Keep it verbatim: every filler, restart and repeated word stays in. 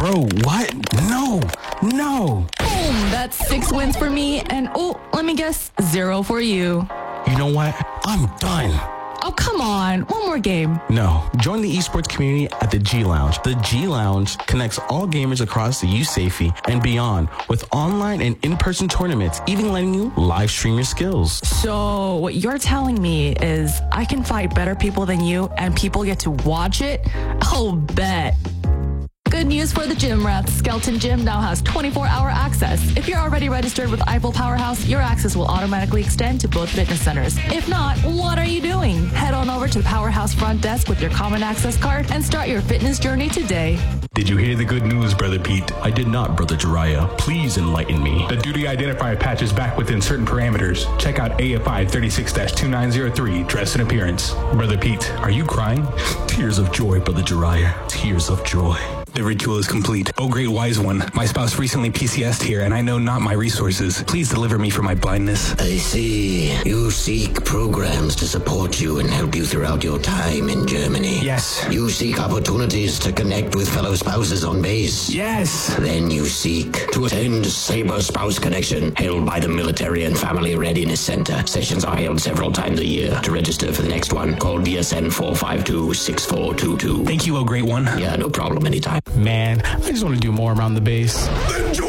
Bro, what? No, no. Boom, that's six wins for me, and oh, let me guess, zero for you. You know what? I'm done. Oh, come on, one more game. No, join the esports community at the G Lounge. The G Lounge connects all gamers across the U S A F E and beyond with online and in-person tournaments, even letting you live stream your skills. So what you're telling me is I can fight better people than you and people get to watch it? Oh, bet. Good news for the gym rats. Skeleton Gym now has twenty-four hour access. If you're already registered with Eiffel Powerhouse, your access will automatically extend to both fitness centers. If not, what are you doing? Head on over to the Powerhouse front desk with your common access card and start your fitness journey today. Did you hear the good news, Brother Pete? I did not, Brother Jiraiya. Please enlighten me. The duty identifier patch is back within certain parameters. Check out A F I thirty-six dash two nine zero three, dress and appearance. Brother Pete, are you crying? Tears of joy, Brother Jiraiya. Tears of joy. The ritual is complete. Oh, great wise one, my spouse recently P C S'd here and I know not my resources. Please deliver me from my blindness. I see. You seek programs to support you and help you throughout your time in Germany. Yes. You seek opportunities to connect with fellow spouses on base. Yes. Then you seek to attend Saber Spouse Connection, held by the Military and Family Readiness Center. Sessions are held several times a year. To register for the next one, call D S N four five two, six four two two. Thank you, oh great one. Yeah, no problem, anytime. Man, I just want to do more around the base. Enjoy